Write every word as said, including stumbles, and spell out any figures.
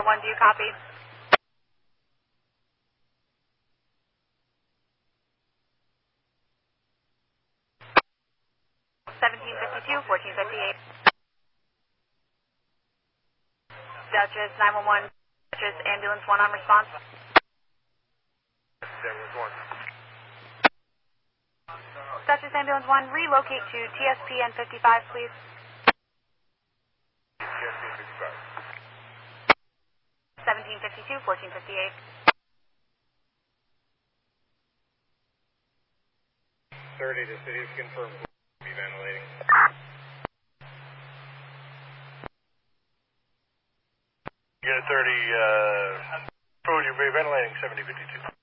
one, do you copy? seventeen fifty-two, fourteen fifty-eight. Duchess nine one one, Duchess ambulance one on response. Ambulance one. Duchess ambulance one, relocate to T S P N fifty-five, please. T S P N fifty-five. seventeen fifty-two, fourteen fifty-eight. thirty to city is confirmed. Be ventilating. Unit thirty, uh, food, you'll be ventilating seventy fifty-two.